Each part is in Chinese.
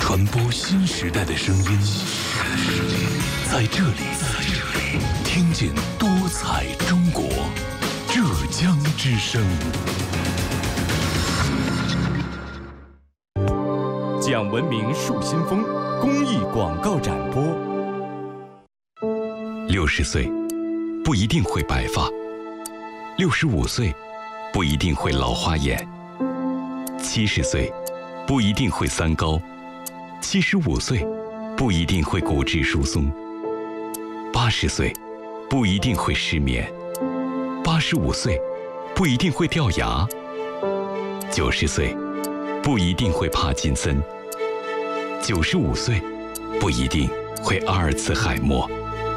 传播新时代的声音，在这里听见多彩中国，浙江之声。 讲文明树新风公益广告展播。 60岁不一定会白发，65岁不一定会老花眼，70岁不一定会三高，75岁不一定会骨质疏松，80岁不一定会失眠，85岁不一定会掉牙，90岁不一定会帕金森，95岁不一定会阿尔茨海默，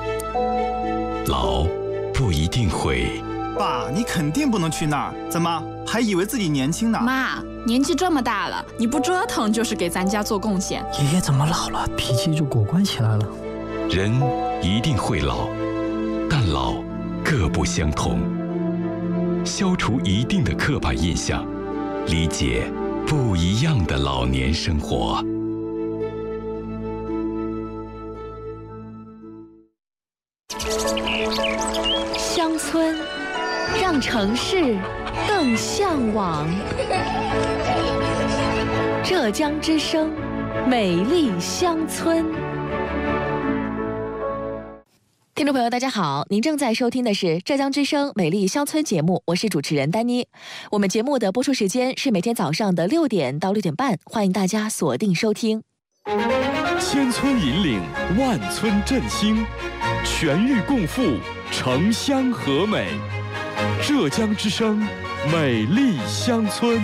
老不一定会。 爸，你肯定不能去那儿，怎么还以为自己年轻呢？ 妈，年纪这么大了，你不折腾就是给咱家做贡献。 爷爷怎么老了，脾气就果断起来了？ 人一定会老，但老各不相同。消除一定的刻板印象，理解不一样的老年生活。 乡村，让城市更向往。浙江之声，美丽乡村。听众朋友，大家好，您正在收听的是浙江之声美丽乡村节目，我是主持人丹妮。我们节目的播出时间是每天早上的6点到6点半，欢迎大家锁定收听。 千村引领，万村振兴，全域共富，城乡和美。浙江之声，美丽乡村。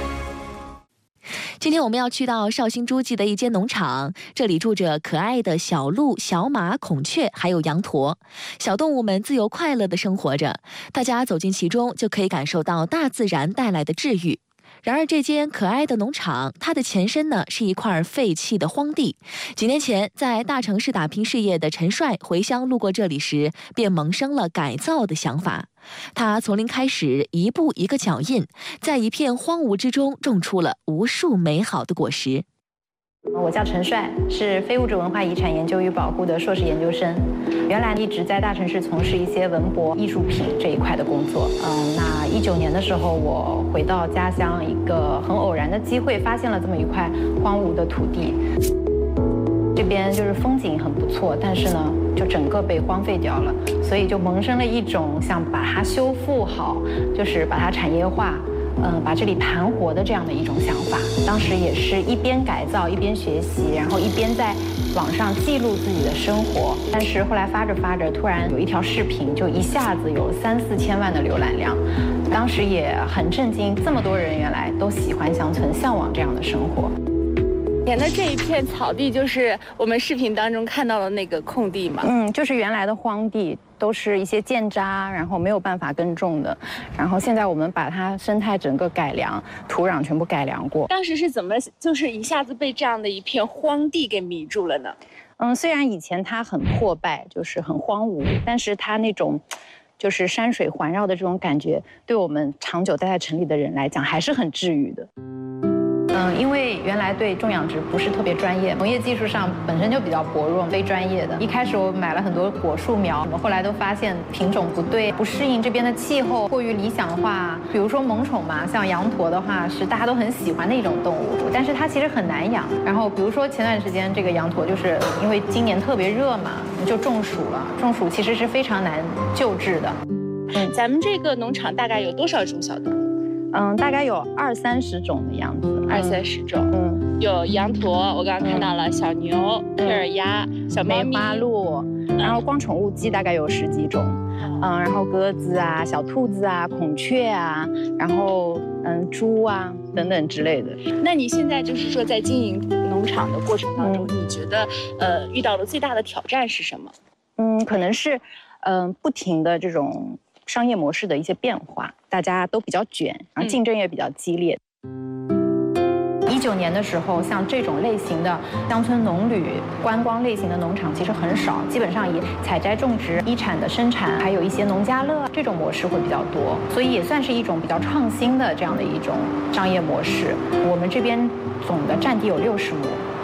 今天我们要去到绍兴诸暨的一间农场，这里住着可爱的小鹿、小马、孔雀，还有羊驼。小动物们自由快乐地生活着，大家走进其中，就可以感受到大自然带来的治愈。然而这间可爱的农场，它的前身呢是一块废弃的荒地。几年前，在大城市打拼事业的陈帅回乡路过这里时，便萌生了改造的想法。他从零开始，一步一个脚印，在一片荒芜之中种出了无数美好的果实。 我叫陈帅，是非物质文化遗产研究与保护的硕士研究生。原来一直在大城市从事一些文博艺术品这一块的工作。那19年的时候，我回到家乡，一个很偶然的机会，发现了这么一块荒芜的土地。这边就是风景很不错，但是呢，就整个被荒废掉了，所以就萌生了一种想把它修复好，就是把它产业化。把这里盘活的这样的一种想法，当时也是一边改造一边学习，然后一边在网上记录自己的生活。但是后来发着发着，突然有一条视频就一下子有3、4千万的浏览量，当时也很震惊，这么多人原来都喜欢乡村，向往这样的生活。 前的这一片草地就是我们视频当中看到的那个空地嘛？ 就是原来的荒地，都是一些建渣，然后没有办法耕种的。然后现在我们把它生态整个改良，土壤全部改良过。 当时是怎么就是一下子被这样的一片荒地给迷住了呢？ 虽然以前它很破败，就是很荒芜，但是它那种就是山水环绕的这种感觉，对我们长久待在城里的人来讲，还是很治愈的。因为原来对种养殖不是特别专业，农业技术上本身就比较薄弱，非专业的。一开始我买了很多果树苗，我们后来都发现品种不对，不适应这边的气候，过于理想化。比如说萌宠嘛，像羊驼的话是大家都很喜欢的一种动物，但是它其实很难养。然后比如说前段时间这个羊驼就是因为今年特别热嘛，就中暑了。中暑其实是非常难救治的。 咱们这个农场大概有多少种小动物？ 大概有20-30种的样子 ，20-30种。有羊驼，我刚刚看到了小牛、佩尔鸭、小猫咪、 梅花鹿，然后光宠物鸡大概有10几种，然后鸽子啊、小兔子啊、孔雀啊，然后猪啊等等之类的。 那你现在就是说在经营农场的过程当中，你觉得遇到的最大的挑战是什么？ 可能是不停的这种商业模式的一些变化，大家都比较卷，然后竞争也比较激烈。19年的时候，像这种类型的乡村农旅、观光类型的农场其实很少，基本上以采摘、种植、一产的生产，还有一些农家乐这种模式会比较多，所以也算是一种比较创新的这样的一种商业模式。我们这边总的占地有60亩，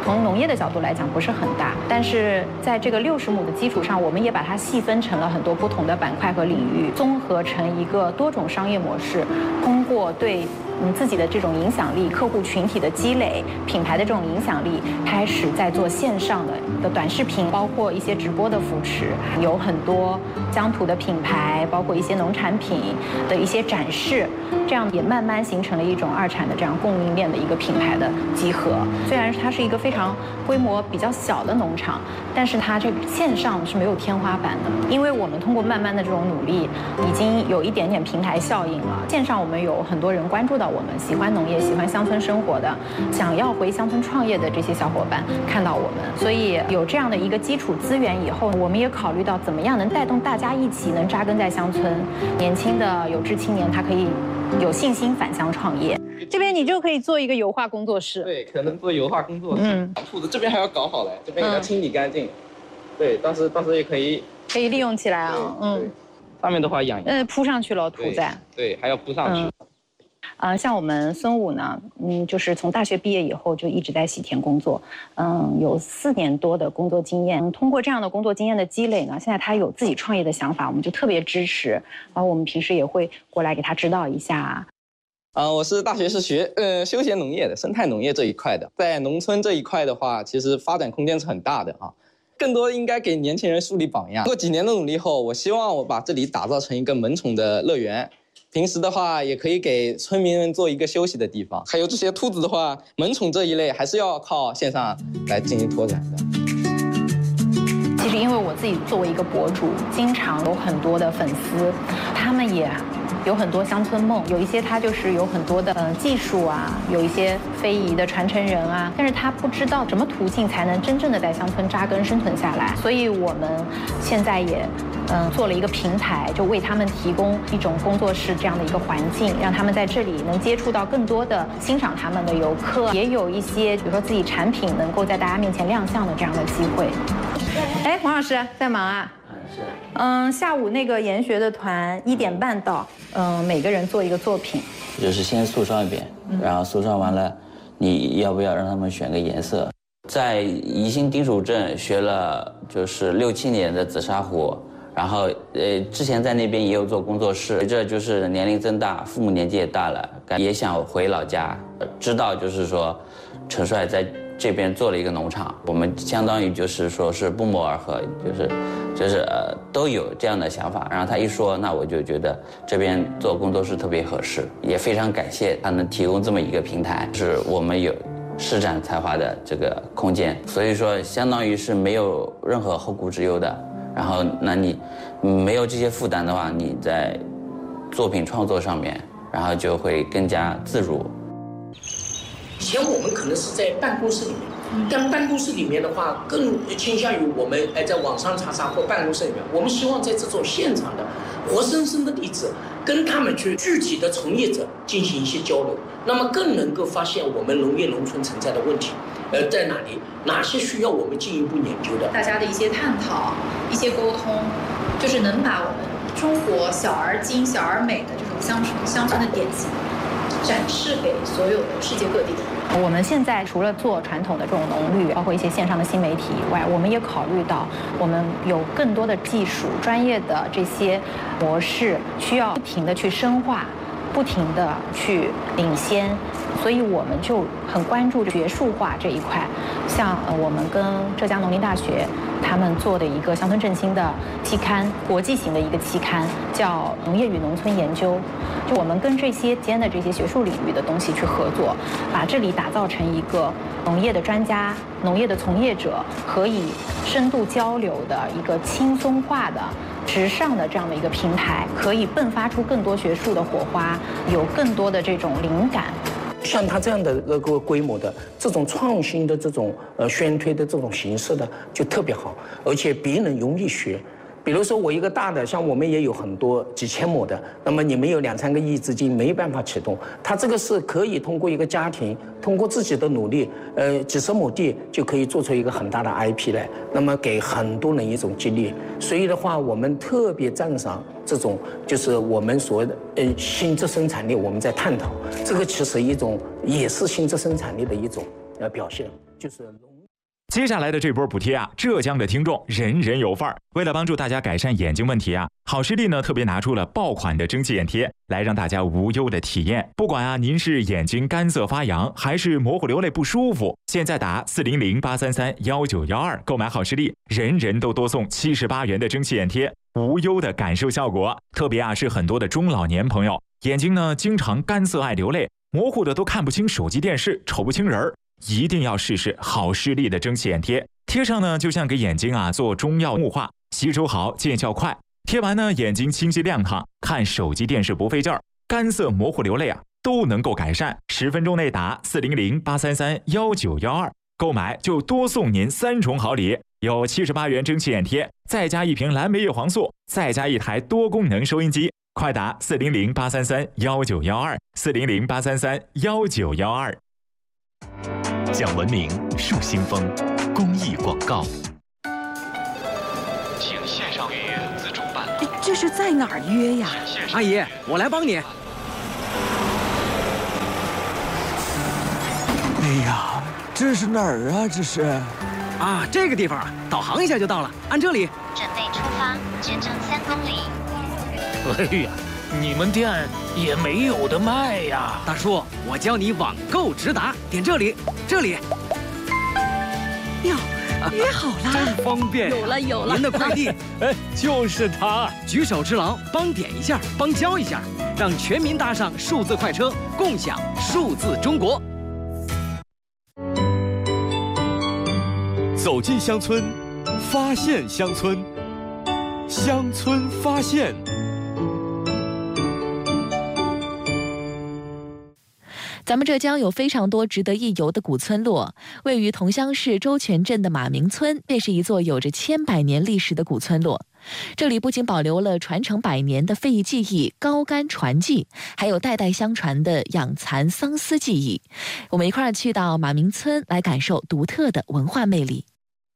从农业的角度来讲不是很大，但是在这个60亩的基础上，我们也把它细分成了很多不同的板块和领域，综合成一个多种商业模式，通过对自己的这种影响力、客户群体的积累、品牌的这种影响力，开始在做线上的一个短视频，包括一些直播的扶持，有很多疆土的品牌，包括一些农产品的一些展示，这样也慢慢形成了一种二产的这样供应链的一个品牌的集合。虽然它是一个非常规模比较小的农场，但是它这个线上是没有天花板的，因为我们通过慢慢的这种努力，已经有一点点平台效应了。线上我们有很多人关注到我们，喜欢农业、喜欢乡村生活的，想要回乡村创业的这些小伙伴看到我们，所以有这样的一个基础资源以后，我们也考虑到怎么样能带动大家一起能扎根在乡村，年轻的有志青年他可以有信心返乡创业。这边你就可以做一个油画工作室， 对，可能做油画工作室。兔子这边还要搞好嘞，这边给它清理干净。对，到时候也可以利用起来啊。 上面的话养铺上去了土在。 对，还要铺上去。 像我们孙武呢，就是从大学毕业以后就一直在喜田工作，有4年多的工作经验。通过这样的工作经验的积累呢，现在他有自己创业的想法，我们就特别支持。然后我们平时也会过来给他指导一下。 我是大学是学休闲农业的，生态农业这一块的。在农村这一块的话，其实发展空间是很大的啊。更多应该给年轻人树立榜样。经过几年的努力后，我希望我把这里打造成一个萌宠的乐园。平时的话，也可以给村民们做一个休息的地方。还有这些兔子的话，萌宠这一类还是要靠线上来进行拓展的。 其实因为我自己作为一个博主，经常有很多的粉丝，他们也有很多乡村梦，有一些他就是有很多的技术啊，有一些非遗的传承人啊，但是他不知道什么途径才能真正的在乡村扎根生存下来。所以我们现在也做了一个平台，就为他们提供一种工作室这样的一个环境，让他们在这里能接触到更多的欣赏他们的游客，也有一些比如说自己产品能够在大家面前亮相的这样的机会。哎，黄老师在忙啊？下午那个研学的团1点半到，每个人做一个作品， 就是先素描一遍，然后素描完了，你要不要让他们选个颜色？在宜兴丁蜀镇学了就是6、7年的紫砂壶，然后之前在那边也有做工作室，随着就是年龄增大，父母年纪也大了，也想回老家，知道就是说陈帅在这边做了一个农场，我们相当于就是说是不谋而合，就是都有这样的想法。然后他一说，那我就觉得这边做工作室特别合适，也非常感谢他能提供这么一个平台，是我们有施展才华的这个空间，所以说相当于是没有任何后顾之忧的。然后那你没有这些负担的话，你在作品创作上面，然后就会更加自如。 以前我们可能是在办公室里面，但办公室里面的话，更倾向于我们在网上查查或办公室里面。我们希望在这种现场的活生生的例子，跟他们去具体的从业者进行一些交流，那么更能够发现我们农业农村存在的问题，在哪里，哪些需要我们进一步研究的。 大家的一些探讨、一些沟通，就是能把我们中国小而精、小而美的这种乡村的典型展示给所有的世界各地。 我们现在除了做传统的这种农律，包括一些线上的新媒体以外，我们也考虑到我们有更多的技术、专业的这些模式，需要不停的去深化，不停的去领先，所以我们就很关注学术化这一块。像我们跟浙江农林大学他们做的一个乡村振兴的期刊，国际型的一个期刊，叫《农业与农村研究》。就我们跟这些间的这些学术领域的东西去合作，把这里打造成一个农业的专家、农业的从业者可以深度交流的一个轻松化的、直上的这样的一个平台，可以迸发出更多学术的火花，有更多的这种灵感。 像他这样的那个规模的这种创新的这种宣推的这种形式的就特别好，而且别人容易学。比如说我一个大的，像我们也有很多几千亩的，那么你们有2、3个亿资金没办法启动，它这个是可以通过一个家庭，通过自己的努力，几十亩地就可以做出一个很大的 IP 来，那么给很多人一种激励。所以的话，我们特别赞赏这种就是我们所谓的新质生产力，我们在探讨这个其实一种也是新质生产力的一种表现，就是农。 接下来的这波补贴啊，浙江的听众人人有份儿。为了帮助大家改善眼睛问题啊，好视力呢特别拿出了爆款的蒸汽眼贴，来让大家无忧的体验。不管啊您是眼睛干涩发痒，还是模糊流泪不舒服，现在打400-833-1912购买好视力，人人都多送78元的蒸汽眼贴，无忧的感受效果。特别啊是很多的中老年朋友，眼睛呢经常干涩爱流泪，模糊的都看不清手机电视，瞅不清人儿。一定要试试好视力的蒸汽眼贴，贴上呢就像给眼睛啊做中药木化，吸收好，见效快。贴完呢眼睛清晰亮堂，看手机电视不费劲儿，干涩模糊流泪啊都能够改善。10分钟内打400-833-1912，购买就多送您3重好礼，有78元蒸汽眼贴，再加1瓶蓝莓叶黄素，再加1台多功能收音机。快打400-833-1912，400-833-1912。 讲文明树新风公益广告， 请线上预约自主办理。 这是在哪儿约呀？ 阿姨，我来帮你。 哎呀，这是哪儿啊？这是啊，这个地方导航一下就到了，按这里。 准备出发，直程3公里。 哎呀，你们店也没有的卖呀！ 大叔，我教你网购直达，点这里，这里。 哟，约好了， 真方便。 有了， 您的快递， 哎，就是它。 举手之劳，帮点一下，帮教一下，让全民搭上数字快车，共享数字中国。 走进乡村，发现乡村，乡村发现。 咱们浙江有非常多值得一游的古村落，位于桐乡市周全镇的马鸣村便是一座有着千百年历史的古村落。这里不仅保留了传承100年的非遗技艺高杆传技，还有代代相传的养蚕桑丝技艺。我们一块儿去到马鸣村来感受独特的文化魅力。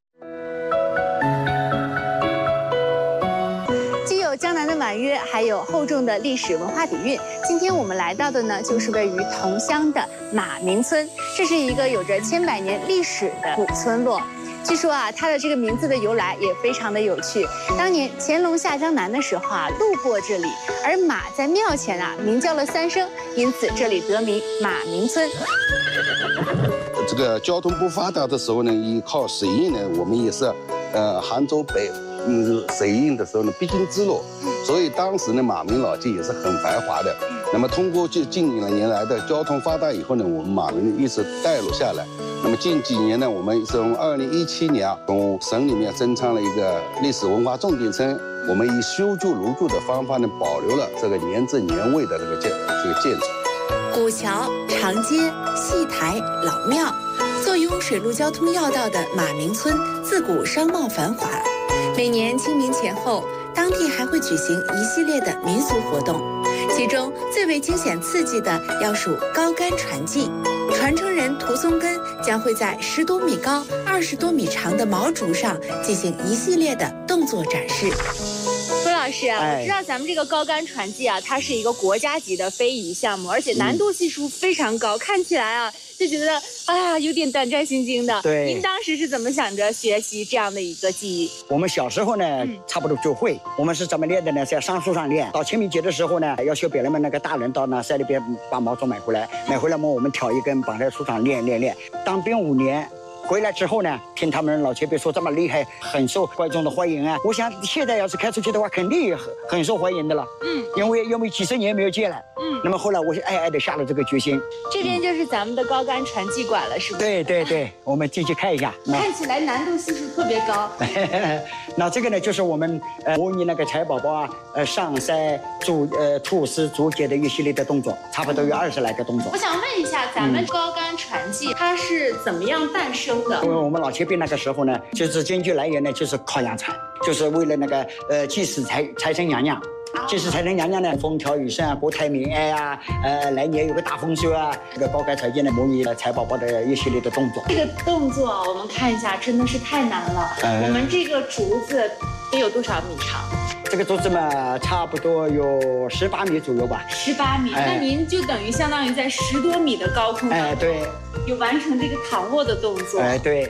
江南的婉约，还有厚重的历史文化底蕴。今天我们来到的呢，就是位于桐乡的马鸣村，这是一个有着千百年历史的古村落。据说啊，它的这个名字的由来也非常的有趣。当年乾隆下江南的时候啊，路过这里，而马在庙前啊鸣叫了3声，因此这里得名马鸣村。 这个交通不发达的时候呢，依靠水运呢，我们也是杭州北。水运的时候呢，必经之路，所以当时呢，马鸣老街也是很繁华的。那么通过近2年来的交通发达以后呢，我们马鸣一直带入下来。那么近几年呢，我们从2017年啊，从省里面增创了一个历史文化重点村，我们以修筑如筑的方法呢，保留了这个年质年味的这个建筑。 古桥、长街、戏台、老庙，坐拥水陆交通要道的马鸣村，自古商贸繁华。每年清明前后，当地还会举行一系列的民俗活动，其中最为惊险刺激的要数高杆传技。传承人涂松根将会在10多米高、20多米长的毛竹上进行一系列的动作展示。 涂老师啊，我知道咱们这个高杆传技啊，它是一个国家级的非遗项目，而且难度系数非常高，看起来啊就觉得有点胆战心惊的。 对， 您当时是怎么想着学习这样的一个技艺？ 我们小时候呢，差不多就会。我们是怎么练的呢？在桑树上练。到清明节的时候呢，要求别人们那个大人到那山里边把毛竹买回来嘛，我们挑一根绑在树上练。当兵5年。回来之后呢，听他们老前辈说这么厉害，很受观众的欢迎啊。我想现在要是开出去的话，肯定也很受欢迎的了。因为几十年没有见了。那么后来我是暗暗的下了这个决心。 这边就是咱们的高杆传技馆了，是不是？ 对，我们进去看一下。 看起来难度系数特别高。 那这个呢，就是我们模拟那个蚕宝宝啊，上腮、吐丝、竹节的一系列的动作，差不多有20来个动作。 我想问一下，咱们高杆传技它是怎么样诞生？ 因为我们老前辈那个时候呢，就是根据来源呢，就是靠养蚕，就是为了那个祭祀财神娘娘。祭祀财神娘娘呢，风调雨顺啊，国泰民安啊，来年有个大丰收啊。这个高杆传技呢，模拟了蚕宝宝的一系列的动作。 这个动作我们看一下，真的是太难了。我们这个竹子得有多少米长？ 这个竹子嘛，差不多有18米左右吧。 18米，那您就等于相当于在10多米的高空，对，有完成这个躺卧的动作。 对。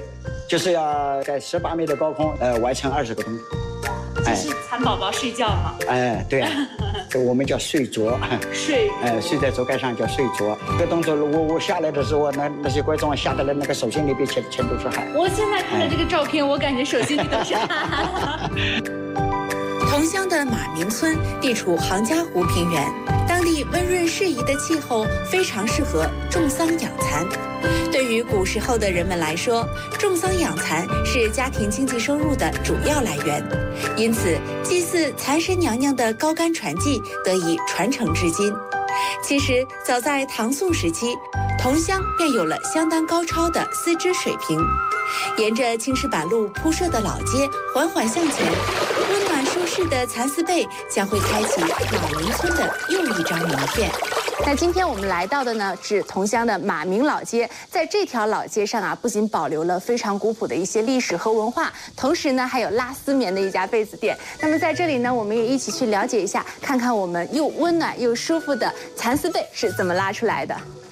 就是要在18米的高空完成20个动作。 就是蚕宝宝睡觉嘛。 哎，对啊，这我们叫睡着。 睡。 睡在竹竿上叫睡着。这个动作，我下来的时候，那些观众下来了，那个手心里边全都是汗。 我现在看着这个照片，我感觉手心里都是汗。 桐乡的马鸣村地处杭嘉湖平原，当地温润适宜的气候非常适合种桑养蚕。对于古时候的人们来说，种桑养蚕是家庭经济收入的主要来源，因此祭祀蚕神娘娘的高竿传技得以传承至今。其实早在唐宋时期，桐乡便有了相当高超的丝织水平。沿着青石板路铺设的老街缓缓向前，温暖舒适的蚕丝被将会开启马鸣村的又一张名片。 那今天我们来到的呢是桐乡的马鸣老街，在这条老街上啊，不仅保留了非常古朴的一些历史和文化，同时呢还有拉丝棉的一家被子店。那么在这里呢，我们也一起去了解一下，看看我们又温暖又舒服的蚕丝被是怎么拉出来的。